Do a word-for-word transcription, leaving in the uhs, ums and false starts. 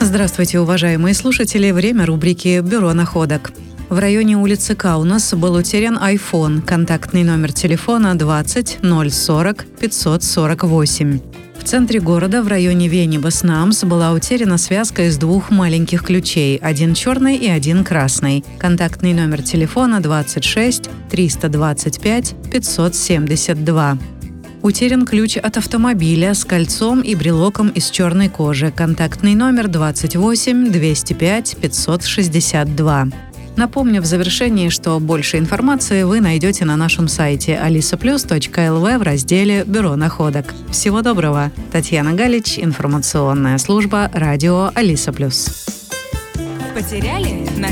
Здравствуйте, уважаемые слушатели. Время рубрики «Бюро находок». В районе улицы Каунас был утерян iPhone. Контактный номер телефона двадцать ноль сорок пятьсот сорок восемь. В центре города, в районе Венибас-Намс, была утеряна связка из двух маленьких ключей, один черный и один красный. Контактный номер телефона двадцать шесть триста двадцать пять пятьсот семьдесят два. Утерян ключ от автомобиля с кольцом и брелоком из черной кожи. Контактный номер двадцать восемь двести пять пятьсот шестьдесят два. Напомню в завершении, что больше информации вы найдете на нашем сайте алиса плюс точка эл ви в разделе «Бюро находок». Всего доброго! Татьяна Галич, информационная служба радио Алиса Плюс. Потеряли?